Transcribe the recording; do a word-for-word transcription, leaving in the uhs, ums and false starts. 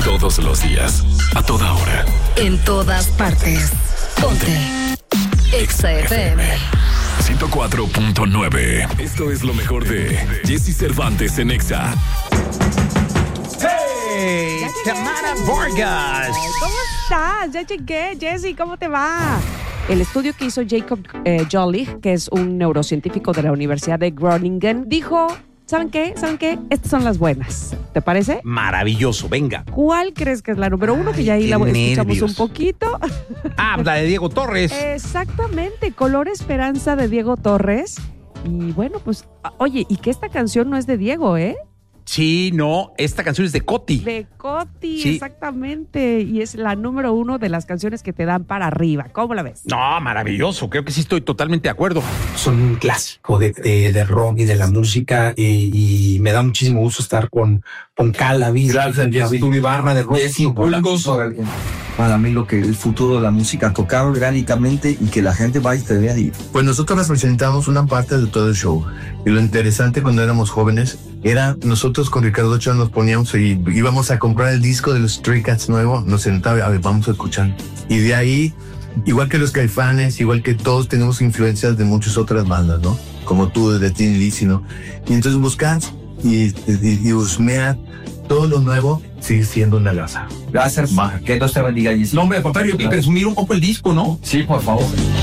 Todos los días, a toda hora. En todas partes. Ponte Exa F M ciento cuatro punto nueve. Esto es lo mejor de Jesse Cervantes en Exa. ¡Hey! Tamara Vargas. ¿Cómo estás? Ya llegué, Jessy, ¿cómo te va? El estudio que hizo Jacob eh, Jolly, que es un neurocientífico de la Universidad de Groningen, dijo, ¿saben qué? ¿Saben qué? Estas son las buenas. ¿Te parece? Maravilloso, venga. ¿Cuál crees que es la número uno? Que ya ahí la nervios. escuchamos un poquito. Ah, la de Diego Torres. Exactamente, Color Esperanza de Diego Torres. Y bueno, pues, oye, y que esta canción no es de Diego, ¿eh? Sí, no, esta canción es de Coti. De Coti, sí. Exactamente. Y es la número uno de las canciones que te dan para arriba. ¿Cómo la ves? No, maravilloso. Creo que sí estoy totalmente de acuerdo. Son un clásico de, de, de rock y de la música y, y me da muchísimo gusto estar con, con Calavis. Gracias, Jessy. Tu barra de rock. Sí, un gozo. Para mí lo que es el futuro de la música, tocar orgánicamente y que la gente vaya y te vea ahí. Pues nosotros representamos una parte de todo el show. Y lo interesante cuando éramos jóvenes era nosotros con Ricardo Ochoa nos poníamos y íbamos a comprar el disco de los Stray Cats nuevo, nos sentaba, a ver, vamos a escuchar. Y de ahí, igual que los Caifanes, igual que todos, tenemos influencias de muchas otras bandas, ¿no? Como tú, de Tin Lizzy, ¿no? Y entonces buscas y, y, y husmeas todo lo nuevo, sigue siendo una gasa. Gracias. Que Dios te bendiga. No, hombre, al contrario, hay que presumir un poco el disco, ¿no? Sí, por favor.